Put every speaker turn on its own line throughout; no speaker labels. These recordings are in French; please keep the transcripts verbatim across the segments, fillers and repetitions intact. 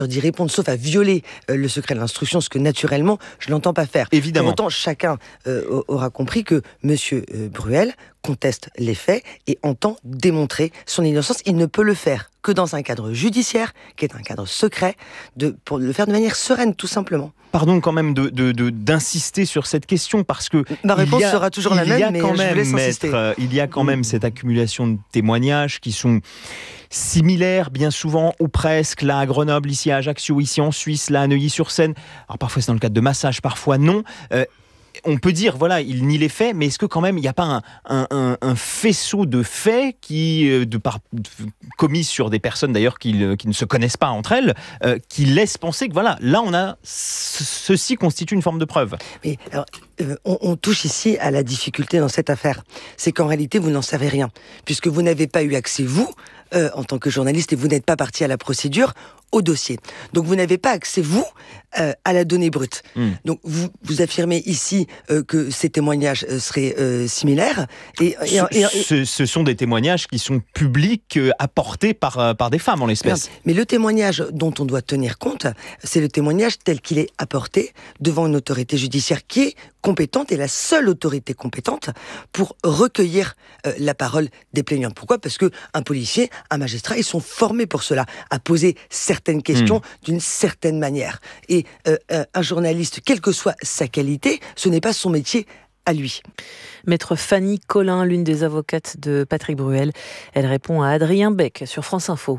d'y répondre, sauf à violer euh, le secret de l'instruction, ce que naturellement, je ne l'entends pas faire.
Évidemment.
Pour autant, chacun euh, aura compris que M. Euh, Bruel conteste les faits et entend démontrer son innocence. Il ne peut le faire que dans un cadre judiciaire, qui est un cadre secret, de, pour le faire de manière sereine, tout simplement.
Pardon quand même de, de, de, d'insister sur cette question, parce que...
Ma réponse
a,
sera toujours la même, mais
quand
je
même,
vous laisse
maître,
insister.
euh, il y a quand même cette accumulation de témoignages qui sont similaires, bien souvent, ou presque, là à Grenoble, ici à Ajaccio, ici en Suisse, là à Neuilly-sur-Seine. Alors parfois c'est dans le cadre de massages, parfois non. Euh, On peut dire, voilà, il nie les faits, mais est-ce que quand même il n'y a pas un, un, un, un faisceau de faits qui, de par, de, commis sur des personnes d'ailleurs qui, qui ne se connaissent pas entre elles, euh, qui laissent penser que voilà, là on a ce, ceci constitue une forme de preuve.
Mais alors, euh, on, on touche ici à la difficulté dans cette affaire. C'est qu'en réalité vous n'en savez rien, puisque vous n'avez pas eu accès, vous, euh, en tant que journaliste, et vous n'êtes pas parti à la procédure, au dossier. Donc vous n'avez pas accès, vous, euh, à la donnée brute. Mmh. Donc vous, vous affirmez ici euh, que ces témoignages euh, seraient euh, similaires. Et, et,
ce,
et, et,
ce, ce sont des témoignages qui sont publics, euh, apportés par, euh, par des femmes en l'espèce.
Non, mais le témoignage dont on doit tenir compte, c'est le témoignage tel qu'il est apporté devant une autorité judiciaire qui est compétente, et la seule autorité compétente pour recueillir euh, la parole des plaignants. Pourquoi ? Parce que un policier, un magistrat, ils sont formés pour cela, à poser certaines questions mmh. d'une certaine manière. Et euh, euh, un journaliste, quelle que soit sa qualité, ce n'est pas son métier à lui.
Maître Fanny Collin, l'une des avocates de Patrick Bruel, elle répond à Adrien Beck sur France Info.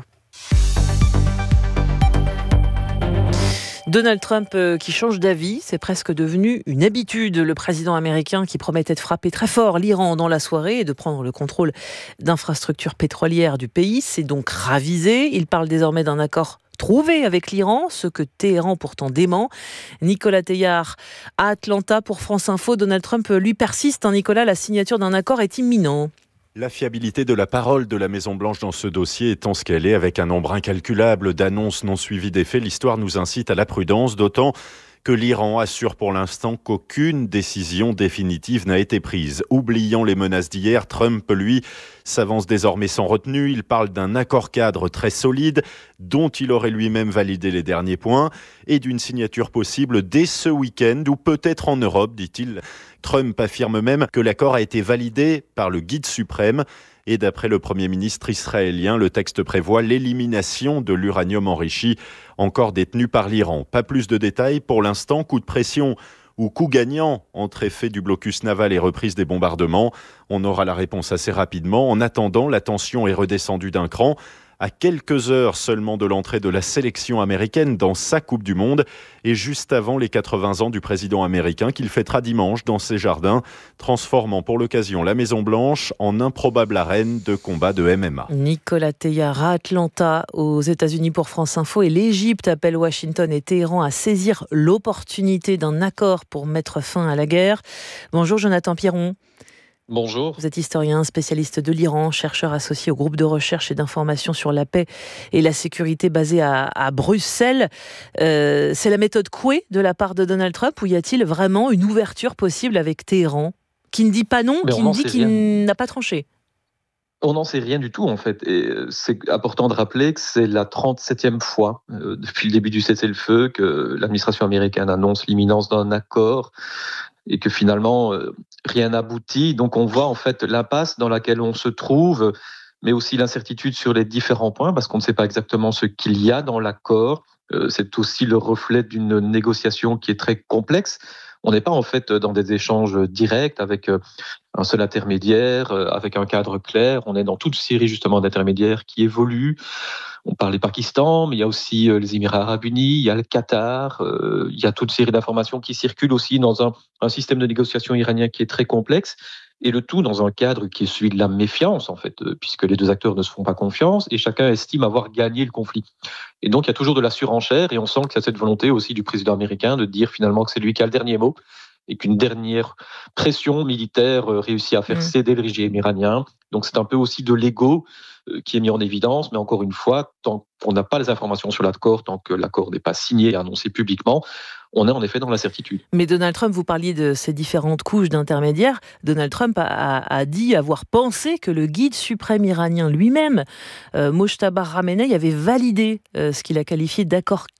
Donald Trump euh, qui change d'avis, c'est presque devenu une habitude. Le président américain qui promettait de frapper très fort l'Iran dans la soirée et de prendre le contrôle d'infrastructures pétrolières du pays s'est donc ravisé. Il parle désormais d'un accord trouvé avec l'Iran, ce que Téhéran pourtant dément. Nicolas Teilhard à Atlanta pour France Info. Donald Trump lui persiste. Hein, Nicolas, la signature d'un accord est imminente.
La fiabilité de la parole de la Maison-Blanche dans ce dossier étant ce qu'elle est, avec un nombre incalculable d'annonces non suivies d'effets, l'histoire nous incite à la prudence, d'autant que l'Iran assure pour l'instant qu'aucune décision définitive n'a été prise. Oubliant les menaces d'hier, Trump, lui, s'avance désormais sans retenue. Il parle d'un accord-cadre très solide, dont il aurait lui-même validé les derniers points, et d'une signature possible dès ce week-end, ou peut-être en Europe, dit-il. Trump affirme même que l'accord a été validé par le guide suprême. Et d'après le Premier ministre israélien, le texte prévoit l'élimination de l'uranium enrichi encore détenu par l'Iran. Pas plus de détails pour l'instant. Coup de pression ou coup gagnant entre effet du blocus naval et reprise des bombardements. On aura la réponse assez rapidement. En attendant, la tension est redescendue d'un cran. À quelques heures seulement de l'entrée de la sélection américaine dans sa Coupe du Monde et juste avant les quatre-vingts ans du président américain qu'il fêtera dimanche dans ses jardins, transformant pour l'occasion la Maison-Blanche en improbable arène de combat de M M A.
Nicolas Teilhard à Atlanta aux États-Unis pour France Info, et l'Égypte appelle Washington et Téhéran à saisir l'opportunité d'un accord pour mettre fin à la guerre. Bonjour Jonathan Pierron.
Bonjour.
Vous êtes historien, spécialiste de l'Iran, chercheur associé au groupe de recherche et d'information sur la paix et la sécurité basé à, à Bruxelles. Euh, c'est la méthode Coué de la part de Donald Trump, ou y a-t-il vraiment une ouverture possible avec Téhéran, qui ne dit pas non, Mais qui ne dit qu'il rien. n'a pas tranché?
On n'en sait rien du tout, en fait. Et c'est important de rappeler que c'est la trente-septième fois euh, depuis le début du cessez-le-feu que l'administration américaine annonce l'imminence d'un accord et que finalement, euh, rien n'aboutit. Donc on voit en fait l'impasse dans laquelle on se trouve, mais aussi l'incertitude sur les différents points, parce qu'on ne sait pas exactement ce qu'il y a dans l'accord. Euh, c'est aussi le reflet d'une négociation qui est très complexe. On n'est pas en fait dans des échanges directs avec un seul intermédiaire, avec un cadre clair. On est dans toute une série justement d'intermédiaires qui évoluent. On parle du Pakistan, mais il y a aussi les Émirats arabes unis, il y a le Qatar, euh, il y a toute une série d'informations qui circulent aussi dans un, un système de négociation iranien qui est très complexe. Et le tout dans un cadre qui est celui de la méfiance, en fait, puisque les deux acteurs ne se font pas confiance et chacun estime avoir gagné le conflit. Et donc, il y a toujours de la surenchère et on sent qu'il y a cette volonté aussi du président américain de dire finalement que c'est lui qui a le dernier mot et qu'une dernière pression militaire réussit à faire céder le régime iranien. Donc, c'est un peu aussi de l'ego qui est mis en évidence, mais encore une fois, tant qu'on n'a pas les informations sur l'accord, tant que l'accord n'est pas signé et annoncé publiquement, on est en effet dans l'incertitude.
Mais Donald Trump, vous parliez de ces différentes couches d'intermédiaires. Donald Trump a, a, a dit avoir pensé que le guide suprême iranien lui-même, euh, Mojtaba Khamenei, avait validé euh, ce qu'il a qualifié d'accord